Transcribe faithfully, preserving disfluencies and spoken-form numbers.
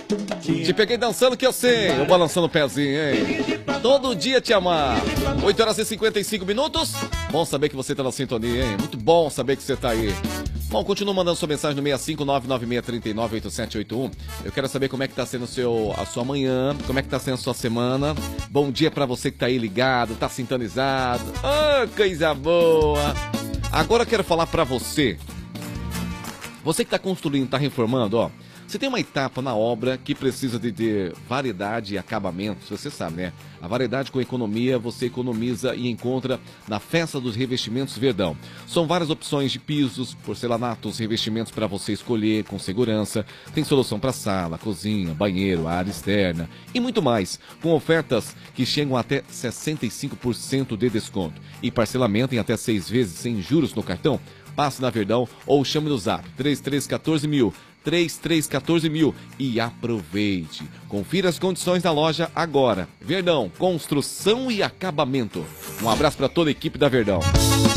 Te peguei dançando que eu sei, eu balançando o pezinho, hein? Todo dia te amar. oito horas e cinquenta e cinco minutos. Bom saber que você tá na sintonia, hein? Muito bom saber que você tá aí. Bom, continua mandando sua mensagem no seis cinco nove nove seis três nove oito sete oito um. Eu quero saber como é que tá sendo o seu, a sua manhã, como é que tá sendo a sua semana. Bom dia pra você que tá aí ligado, tá sintonizado. Oh, coisa boa! Agora eu quero falar pra você. Você que tá construindo, tá reformando, ó. Você tem uma etapa na obra que precisa de ter variedade e acabamento, você sabe, né? A variedade com economia, você economiza e encontra na Festa dos Revestimentos Verdão. São várias opções de pisos, porcelanatos, revestimentos para você escolher com segurança. Tem solução para sala, cozinha, banheiro, área externa e muito mais. Com ofertas que chegam até sessenta e cinco por cento de desconto e parcelamento em até seis vezes sem juros no cartão. Passe na Verdão ou chame no zap três três um quatro mil. três três um quatro mil e aproveite. Confira as condições da loja agora. Verdão, construção e acabamento. Um abraço para toda a equipe da Verdão.